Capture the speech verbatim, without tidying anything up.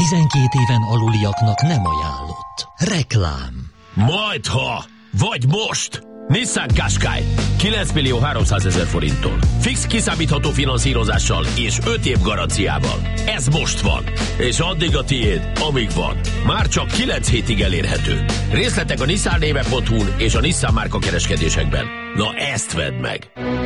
tizenkét éven aluliaknak nem ajánlott. Reklám. Majdha, vagy most! Nissan Qashqai kilenc millió háromszázezer forinttól. Fix kiszámítható finanszírozással és öt év garanciával. Ez most van. És addig a tiéd, amíg van. Már csak kilenc hétig elérhető. Részletek a nissan néve pont hu-n és a Nissan márka kereskedésekben. Na ezt vedd meg!